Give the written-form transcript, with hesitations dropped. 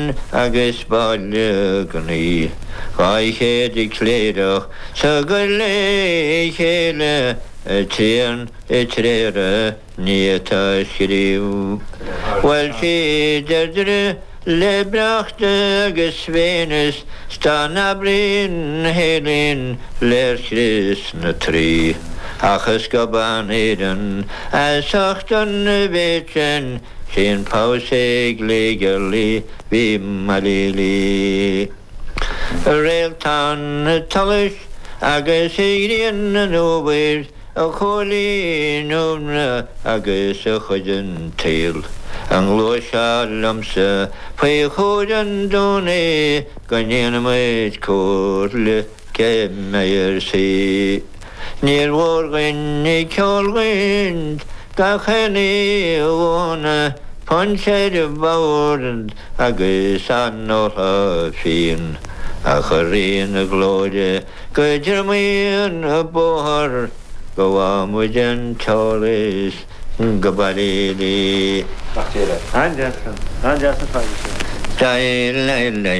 agus bailgnaí. Chéad I cléireach sa go le chéile tían I tréire níatá scríú. Weil sé deirdre le breachta agus Vénus stan abrin hélinn léir Chris na trí. Achas go ban éan a sochtan béten sin pásig légerlí bhí malélí. Réaltán talis agus éiríon an óbhair a cholí nómna agus a chuidan tail. An glóise lamsa faoi chuidan dóna go néanamaid cór le céimméir sí. Níor mhórgain I ceolgain ga chéine óna Ponséir bhórand agus an nótha fin. A choíon a glóide go dearmaíon a bóthar go bhfuid an teolas go bailí. An deasan fáilte. Tá le